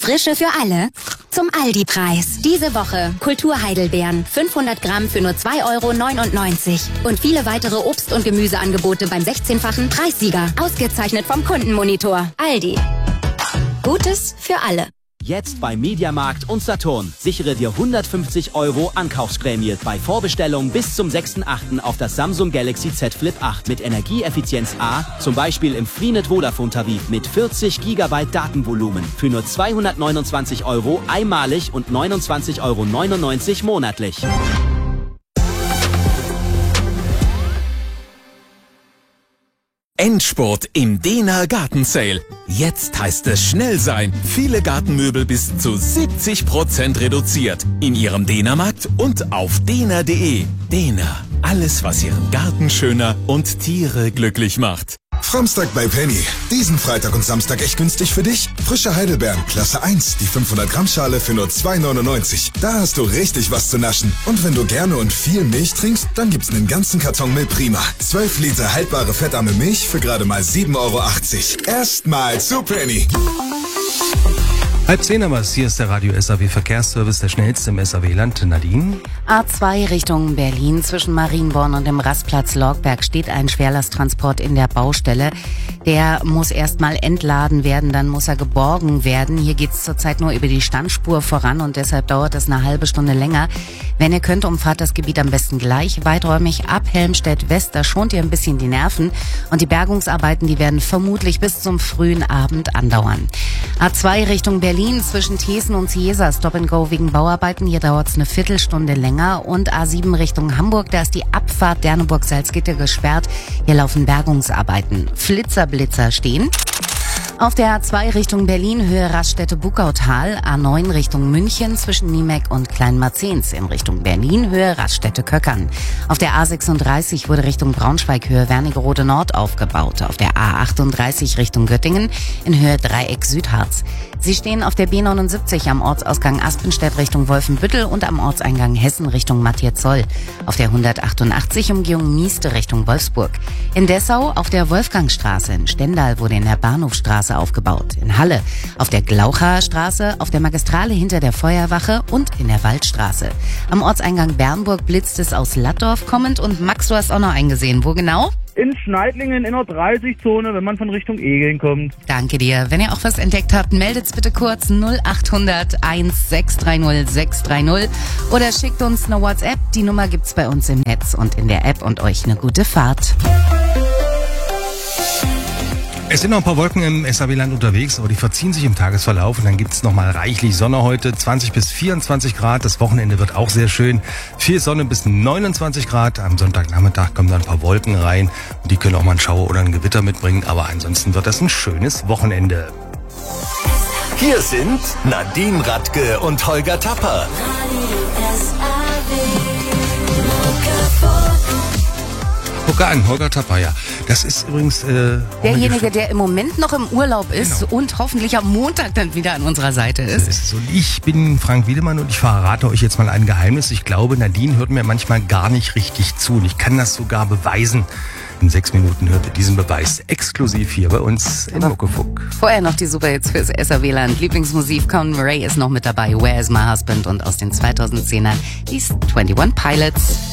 Frische für alle zum Aldi-Preis. Diese Woche Kultur-Heidelbeeren, 500 Gramm für nur 2,99 € und viele weitere Obst- und Gemüseangebote beim 16-fachen Preissieger. Ausgezeichnet vom Kundenmonitor. Aldi. Gutes für alle. Jetzt bei Mediamarkt und Saturn. Sichere dir 150 € Ankaufsprämie bei Vorbestellung bis zum 6.8. auf das Samsung Galaxy Z Flip 8 mit Energieeffizienz A, zum Beispiel im Freenet Vodafone Tarif mit 40 GB Datenvolumen für nur 229 € einmalig und 29,99 € monatlich. Endspurt im Dehner Gartensale. Jetzt heißt es schnell sein. Viele Gartenmöbel bis zu 70% reduziert. In Ihrem Dehnermarkt und auf dehner.de. Dehner. Alles, was Ihren Garten schöner und Tiere glücklich macht. Framstag bei Penny. Diesen Freitag und Samstag echt günstig für dich. Frische Heidelbeeren, Klasse 1, die 500 Gramm Schale für nur 2,99 €. Da hast du richtig was zu naschen. Und wenn du gerne und viel Milch trinkst, dann gibt's einen ganzen Karton Milch Prima. 12 Liter haltbare fettarme Milch für gerade mal 7,80 €. Erstmal zu Penny. 9:30 haben wir's. Hier ist der Radio SAW Verkehrsservice, der schnellste im SAW-Land. Nadine? A2 Richtung Berlin. Zwischen Marienborn und dem Rastplatz Lorgberg steht ein Schwerlasttransport in der Baustelle. Der muss erstmal entladen werden, dann muss er geborgen werden. Hier geht's zurzeit nur über die Standspur voran und deshalb dauert es eine halbe Stunde länger. Wenn ihr könnt, umfahrt das Gebiet am besten gleich weiträumig ab Helmstedt West. Da schont ihr ein bisschen die Nerven. Und die Bergungsarbeiten, die werden vermutlich bis zum frühen Abend andauern. A2 Richtung Berlin zwischen Thesen und Ciesa Stop and Go wegen Bauarbeiten. Hier dauert's eine Viertelstunde länger. Und A7 Richtung Hamburg, da ist die Abfahrt Derneburg-Salzgitter gesperrt. Hier laufen Bergungsarbeiten. Blitzer stehen. Auf der A2 Richtung Berlin, Höhe Raststätte-Buckautal, A9 Richtung München zwischen Niemek und Kleinmarzens, in Richtung Berlin, Höhe Raststätte-Köckern. Auf der A36 wurde Richtung Braunschweig, Höhe Wernigerode Nord aufgebaut. Auf der A38 Richtung Göttingen, in Höhe Dreieck Südharz. Sie stehen auf der B79 am Ortsausgang Aspenstedt Richtung Wolfenbüttel und am Ortseingang Hessen Richtung Matthias-Zoll. Auf der 188 Umgehung Mieste Richtung Wolfsburg. In Dessau auf der Wolfgangstraße, in Stendal wurde in der Bahnhofstraße aufgebaut. In Halle auf der Glauchaer Straße, auf der Magistrale hinter der Feuerwache und in der Waldstraße. Am Ortseingang Bernburg blitzt es aus Lattdorf kommend und Max, du hast auch noch eingesehen. Wo genau? In Schneidlingen in der 30-Zone, wenn man von Richtung Egeln kommt. Danke dir. Wenn ihr auch was entdeckt habt, meldet's bitte kurz 0800 1630 630 oder schickt uns eine WhatsApp. Die Nummer gibt's bei uns im Netz und in der App und euch eine gute Fahrt. Es sind noch ein paar Wolken im SAW-Land unterwegs, aber die verziehen sich im Tagesverlauf und dann gibt's noch mal reichlich Sonne heute, 20 bis 24 Grad. Das Wochenende wird auch sehr schön. Viel Sonne bis 29 Grad. Am Sonntagnachmittag kommen dann ein paar Wolken rein und die können auch mal einen Schauer oder ein Gewitter mitbringen, aber ansonsten wird das ein schönes Wochenende. Hier sind Nadine Radke und Holger Tapper. Gucke an, Holger Tapper, ja. Das ist übrigens derjenige, der im Moment noch im Urlaub ist, genau, und hoffentlich am Montag dann wieder an unserer Seite ist. Und ich bin Frank Wiedemann und ich verrate euch jetzt mal ein Geheimnis. Ich glaube, Nadine hört mir manchmal gar nicht richtig zu und ich kann das sogar beweisen. In 6 Minuten hört ihr diesen Beweis exklusiv hier bei uns in Muckefuck. Vorher noch die Superhits fürs SAW-Land. Lieblingsmusik, Conn Murray ist noch mit dabei, Where is my husband? Und aus den 2010ern die 21 Pilots.